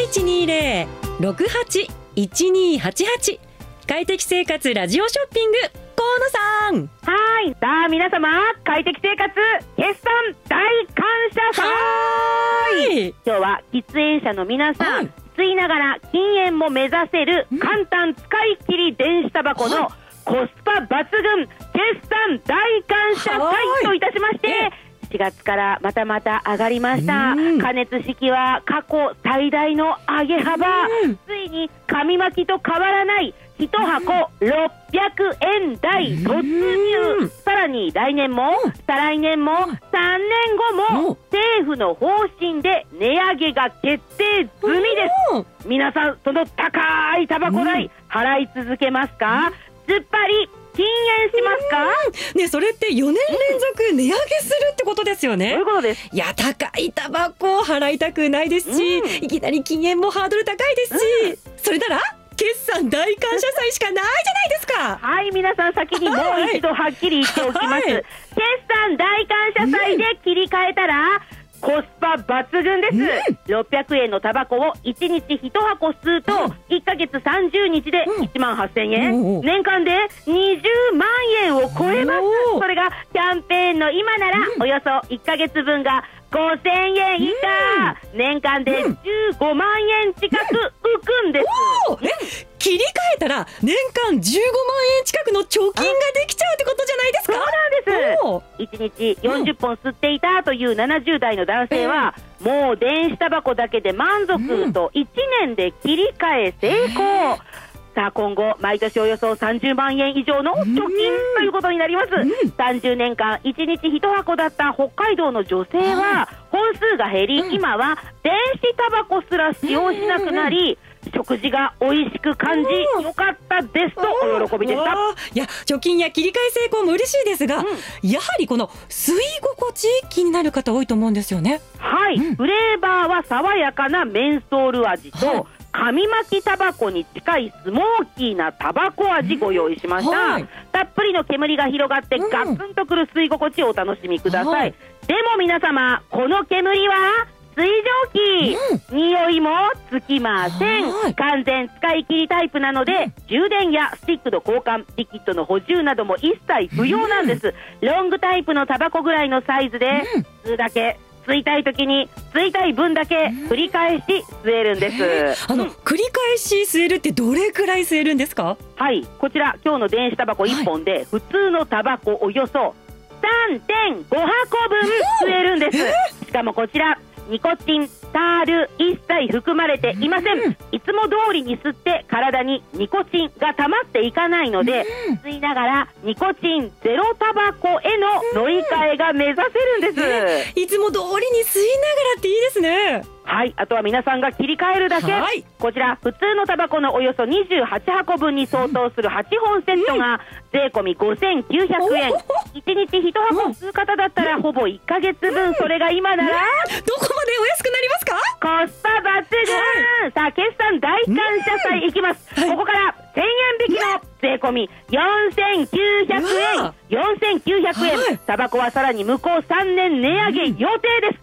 0120-681288快適生活ラジオショッピング、河野さん。 はい。さあ皆様、快適生活決算大感謝祭。今日は喫煙者の皆さん、吸いながら禁煙も目指せる簡単使い切り電子タバコのコスパ抜群決算大感謝祭といたしまして、4月からまた上がりました。加熱式は過去最大の上げ幅。ついに紙巻きと変わらない1箱600円台突入。さらに来年も再来年も3年後も政府の方針で値上げが決定済みです。皆さん、その高いタバコ代払い続けますか？ずっぱり禁煙しますか？ ね、それって4年連続値上げするってことですよね。 そういうことです。 いや、高いタバコ払いたくないですし、いきなり禁煙もハードル高いですし、それなら決算大感謝祭しかないじゃないですか。 はい、皆さん先にもう一度はっきり言っておきます。決算大感謝祭で切り替えたら、コスパ抜群です。600円のタバコを1日1箱吸うと、1ヶ月30日で18,000円。年間で20万円を超えます。それがキャンペーンの今なら、およそ1ヶ月分が5,000円以下。年間で15万円近く浮くんです。 切り替えたら年間15万円近くの貯金ができちゃうってことじゃないですか。 そうなんです。1日40本吸っていたという70代の男性は、もう電子タバコだけで満足と1年で切り替え成功。さあ今後毎年およそ30万円以上の貯金ということになります。30年間1日1箱だった北海道の女性は本数が減り、今は電子タバコすら使用しなくなり、食事が美味しく感じ、よかったですとお喜びでした。 いや、貯金や切り替え成功も嬉しいですが、やはりこの吸い心地気になる方多いと思うんですよね。 はい、フレーバーは爽やかなメンソール味と、紙巻きタバコに近いスモーキーなタバコ味ご用意しました。たっぷりの煙が広がってガツンとくる吸い心地をお楽しみください。でも皆様、この煙は水蒸気、匂いもつきません。完全使い切りタイプなので、充電やスティックの交換、リキッドの補充なども一切不要なんです。ロングタイプのタバコぐらいのサイズで、吸うだけ、吸いたい時に吸いたい分だけ繰り返し吸えるんです。 繰り返し吸えるってどれくらい吸えるんですか？ はい、こちら今日の電子タバコ1本で、普通のタバコおよそ 3.5 箱分吸えるんです。しかもこちらニコチン、タール一切含まれていません。いつも通りに吸って体にニコチンが溜まっていかないので、吸いながらニコチンゼロタバコへの乗り換えが目指せるんです。 いつも通りに吸いながらっていいですね。 はい、あとは皆さんが切り替えるだけ。こちら普通のタバコのおよそ28箱分に相当する8本セットが税込み5,900円。1日1箱吸う方だったらほぼ1ヶ月分。それが今ならどこまでお安くなりますか？ コスパ抜群。さあ決算大感謝祭いきます。ここから1,000円引きの税込み4,900円。4,900円。タバコはさらに向こう3年値上げ予定です。